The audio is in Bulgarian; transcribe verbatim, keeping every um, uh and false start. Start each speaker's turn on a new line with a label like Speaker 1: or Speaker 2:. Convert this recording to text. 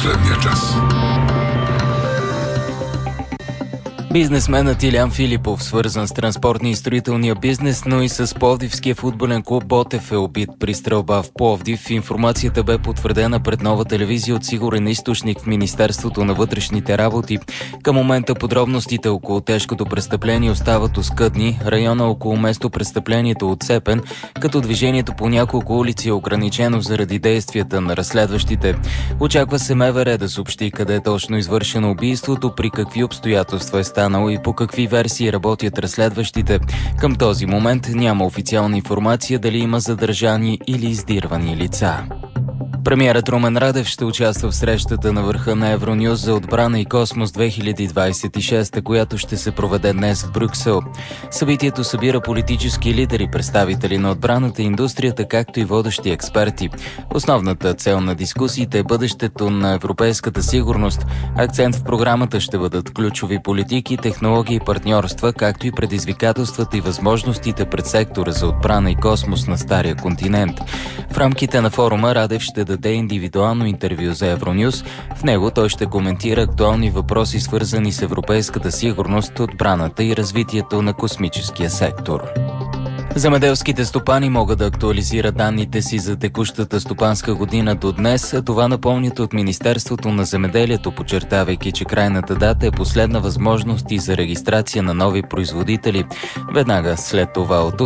Speaker 1: последния час.
Speaker 2: Бизнесменът Илян Филипов, свързан с транспортния и строителния бизнес, но и с Пловдивския футболен клуб Ботев, е убит при стрелба в Пловдив. Информацията бе потвърдена пред Нова телевизия от сигурен източник в Министерството на вътрешните работи. Към момента подробностите около тежкото престъпление остават оскъдни. Района около место престъплението е отцепен, като движението по няколко улици е ограничено заради действията на разследващите. Очаква се МВР да съобщи къде е точно извършено убийството, при какви обстоятелства е станало и по какви версии работят разследващите. Към този момент няма официална информация дали има задържани или издирвани лица. Премиерът Румен Радев ще участва в срещата на върха на Евронюз за отбрана и космос две хиляди двадесет и шеста, която ще се проведе днес в Брюксел. Събитието събира политически лидери, представители на отбраната и индустрията, както и водещи експерти. Основната цел на дискусиите е бъдещето на европейската сигурност. Акцент в програмата ще бъдат ключови политики, технологии и партньорства, както и предизвикателствата и възможностите пред сектора за отбрана и космос на Стария континент. В рамките на форума Радев ще даде индивидуално интервю за Евронюз. В него той ще коментира актуални въпроси, свързани с европейската сигурност, отбраната и развитието на космическия сектор. Земеделските стопани могат да актуализират данните си за текущата стопанска година до днес, а това напомнят от Министерството на земеделието, подчертавайки, че крайната дата е последна възможност и за регистрация на нови производители. Веднага след това от